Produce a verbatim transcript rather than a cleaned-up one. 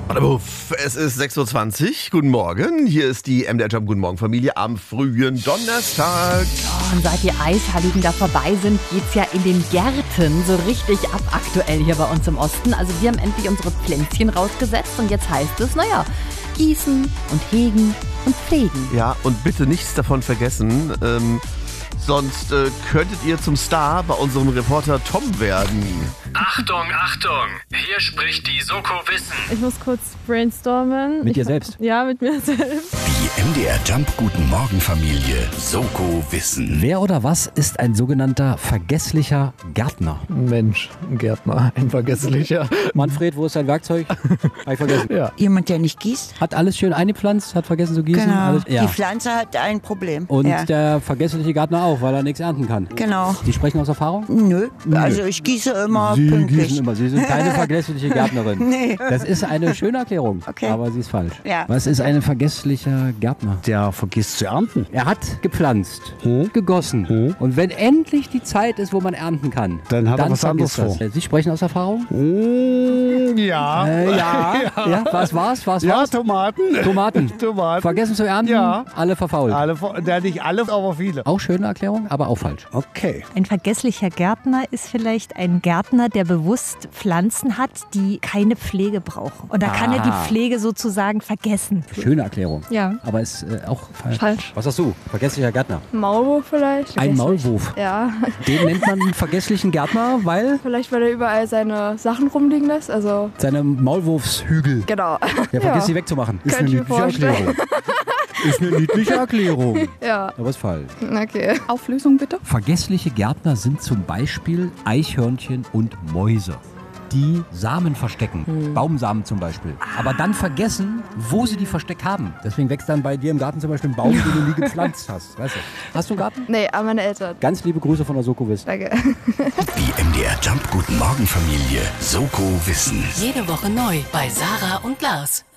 Es ist sechs Uhr zwanzig. Guten Morgen. Hier ist die M D R Jump Guten Morgen Familie am frühen Donnerstag. Oh, und seit die Eisheiligen da vorbei sind, geht's ja in den Gärten so richtig ab aktuell hier bei uns im Osten. Also wir haben endlich unsere Pflänzchen rausgesetzt und jetzt heißt es, naja, gießen und hegen und pflegen. Ja, und bitte nichts davon vergessen. Ähm, sonst äh, könntet ihr zum Star bei unserem Reporter Tom werden. Achtung, Achtung! Hier spricht die Soko Wissen. Ich muss kurz brainstormen. Mit dir ich, selbst? Ja, mit mir selbst. Die M D R Jump Guten Morgen Familie Soko Wissen. Wer oder was ist ein sogenannter vergesslicher Gärtner? Mensch, ein Gärtner, ein vergesslicher. Manfred, wo ist dein Werkzeug? Hab ich vergessen. Ja. Jemand, der nicht gießt? Hat alles schön eingepflanzt, hat vergessen zu gießen. Genau. Alles, ja. Die Pflanze hat ein Problem. Und ja. der vergessliche Gärtner auch, weil er nichts ernten kann. Genau. Sie sprechen aus Erfahrung? Nö. Also ich gieße immer Sie pünktlich. gießen immer. Sie sind keine vergessliche Gärtnerin. Nee. Das ist eine schöne Erklärung, Okay. aber sie ist falsch. Ja. Was ist ein vergesslicher Gärtner? Der vergisst zu ernten. Er hat gepflanzt, Hm? gegossen. Hm? Und wenn endlich die Zeit ist, wo man ernten kann, Dann hat er was vergisst anderes das. Sie sprechen aus Erfahrung? Mmh, ja. Äh, ja. ja. Was war's? Was Ja, war's? Tomaten. Tomaten. Tomaten. Vergessen zu ernten? Ja. Alle verfault. Alle, ja, nicht alle, aber viele. Auch schöne Erklärung, aber auch falsch. Okay. Ein vergesslicher Gärtner ist vielleicht ein Gärtner, der bewusst Pflanzen hat, die keine Pflege brauchen. Und da kann er Ah. die Pflege sozusagen vergessen. Schöne Erklärung. Ja. Aber ist äh, auch falsch. Falsch. Was hast du? Vergesslicher Gärtner. Maulwurf vielleicht? Ein Vergesslich. Maulwurf. Ja. Den nennt man einen vergesslichen Gärtner, weil Vielleicht, weil er überall seine Sachen rumliegen lässt. Also, seine Maulwurfshügel. genau. Der vergisst sie wegzumachen. Ist Könnte eine ich mir niedliche vorstellen. Erklärung. Ist eine niedliche Erklärung. Ja. Aber ist falsch. Okay. Auflösung bitte. Vergessliche Gärtner sind zum Beispiel Eichhörnchen und Mäuse, die Samen verstecken, Baumsamen zum Beispiel, aber dann vergessen, wo sie die versteckt haben. Deswegen wächst dann bei dir im Garten zum Beispiel ein Baum, den du nie gepflanzt hast. Weißt du? Hast du einen Garten? Nee, aber meine Eltern. Ganz liebe Grüße von der Soko Wissen. Danke. Die M D R Jump Guten Morgen Familie Soko Wissen. Jede Woche neu bei Sarah und Lars.